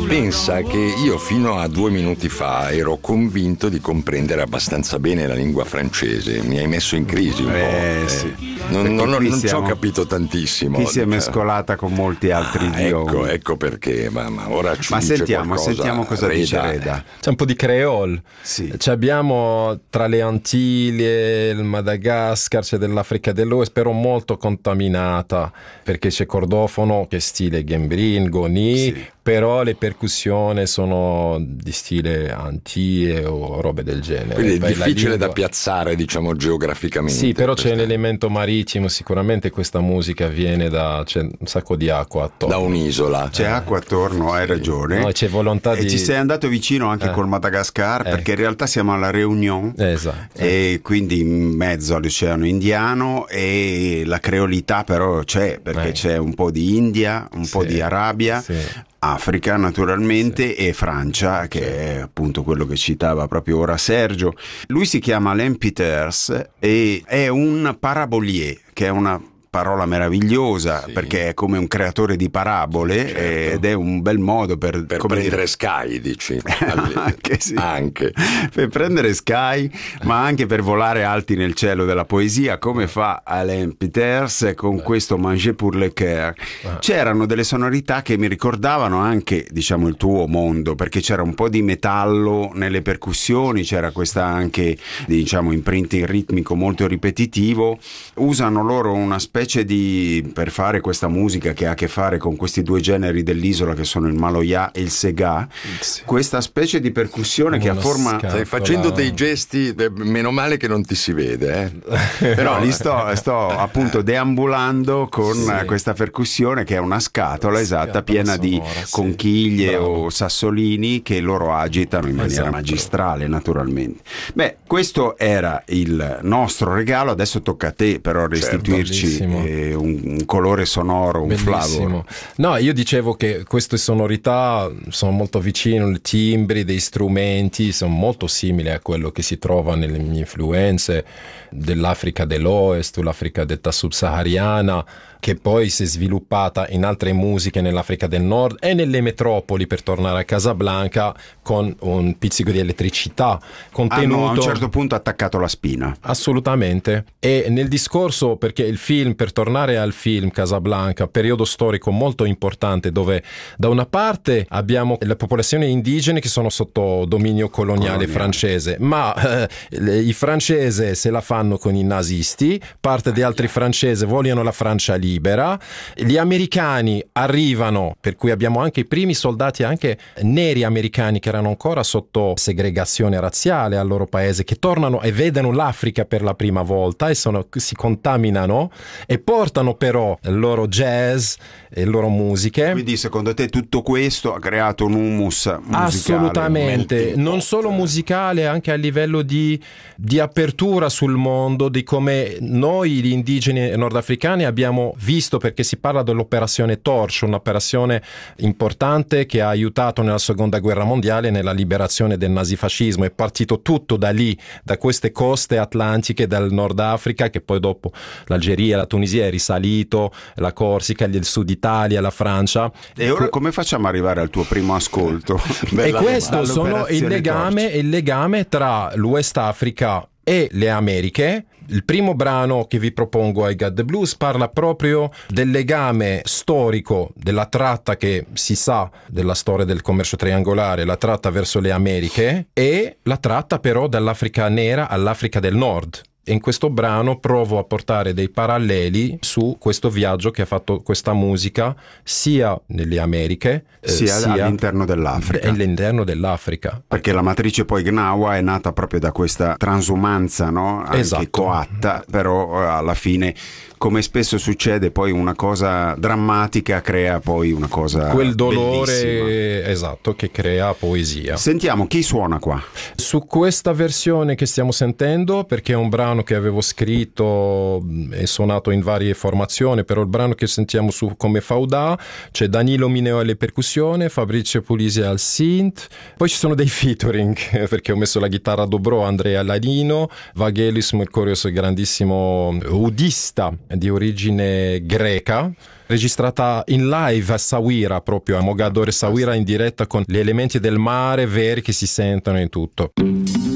Pensa che io fino a 2 minuti fa ero convinto di comprendere abbastanza bene la lingua francese. Mi hai messo in crisi un po'. Sì. Non ci ho capito tantissimo. Qui si è mescolata con molti altri idiomi. Ecco perché, ma ora ci dice sentiamo cosa Reda. dice Reda. C'è un po' di creole. Sì. Abbiamo tra le Antille, il Madagascar, c'è dell'Africa dell'Ouest, però molto contaminata, perché c'è cordofono che è stile Gembrin, Goni, sì. Però le percussioni sono di stile Antille o robe del genere. Quindi è poi difficile da piazzare, diciamo, geograficamente. Sì, però c'è l'elemento marittimo, sicuramente questa musica viene c'è un sacco di acqua attorno. Da un'isola. C'è acqua attorno, hai ragione. No, c'è volontà e ci sei andato vicino anche col Madagascar, perché in realtà siamo alla Réunion, esatto. E quindi in mezzo all'Oceano Indiano, e la creolità però c'è, perché c'è un po' di India, un po' di Arabia, Africa naturalmente, e Francia, che è appunto quello che citava proprio ora Sergio. Lui si chiama Alain Peters e è un parabolier, che è una parola meravigliosa, perché è come un creatore di parabole, ed è un bel modo per prendere Sky, dici. Anche per prendere Sky, ma anche per volare alti nel cielo della poesia, come fa Alain Peters con questo Manger pour le cœur. C'erano delle sonorità che mi ricordavano anche, diciamo, il tuo mondo, perché c'era un po' di metallo nelle percussioni, c'era questa anche, diciamo, imprinting ritmico molto ripetitivo. Usano loro una specie per fare questa musica che ha a che fare con questi due generi dell'isola, che sono il Maloya e il Sega, questa specie di percussione che ha forma... Stai facendo dei gesti, meno male che non ti si vede, però li sto appunto deambulando con questa percussione, che è una scatola esatta, piena di conchiglie o sassolini, che loro agitano in maniera magistrale, naturalmente. Beh, questo era il nostro regalo, adesso tocca a te però restituirci un colore sonoro, un flavor. No, io dicevo che queste sonorità sono molto vicine, i timbri dei strumenti sono molto simili a quello che si trova nelle mie influenze dell'Africa dell'Oest, l'Africa detta subsahariana, che poi si è sviluppata in altre musiche nell'Africa del Nord e nelle metropoli, per tornare a Casablanca, con un pizzico di elettricità contenuto. A un certo punto attaccato la spina. Assolutamente. E nel discorso, perché il film, per tornare al film Casablanca, periodo storico molto importante, dove da una parte abbiamo le popolazioni indigene che sono sotto dominio coloniale francese, ma i francesi se la fanno con i nazisti, parte di altri francesi vogliono la Francia libera, gli americani arrivano, per cui abbiamo anche i primi soldati anche neri americani che erano ancora sotto segregazione razziale al loro paese, che tornano e vedono l'Africa per la prima volta e si contaminano e portano però il loro jazz e le loro musiche. Quindi secondo te tutto questo ha creato un humus musicale? Assolutamente, non solo musicale, anche a livello di apertura sul mondo, di come noi gli indigeni nordafricani abbiamo visto, perché si parla dell'operazione Torch, un'operazione importante che ha aiutato nella seconda guerra mondiale nella liberazione del nazifascismo. È partito tutto da lì, da queste coste atlantiche del Nord Africa, che poi dopo l'Algeria, la Tunisia è risalito, la Corsica, il Sud Italia, la Francia. E ora come facciamo ad arrivare al tuo primo ascolto? E questo sono il legame tra l'West Africa e le Americhe. Il primo brano che vi propongo, I Got the Blues, parla proprio del legame storico della tratta, che si sa della storia del commercio triangolare, la tratta verso le Americhe, e la tratta però dall'Africa nera all'Africa del Nord. E in questo brano provo a portare dei paralleli su questo viaggio che ha fatto questa musica sia nelle Americhe sia all'interno dell'Africa. Perché la matrice poi Gnawa è nata proprio da questa transumanza, no? Anche coatta, però alla fine, come spesso succede, poi una cosa drammatica crea poi una cosa quel dolore bellissima. Esatto, che crea poesia. Sentiamo chi suona qua su questa versione che stiamo sentendo, perché è un brano che avevo scritto e suonato in varie formazioni, però il brano che sentiamo su come Fauda c'è Danilo Mineo alle percussioni, Fabrizio Pulisi al synth, poi ci sono dei featuring perché ho messo la chitarra dobro, Andrea Ladino, Vagelis Mercurius, grandissimo udista di origine greca, registrata in live a Sawira, proprio a Mogador Sawira, in diretta, con gli elementi del mare veri che si sentono in tutto.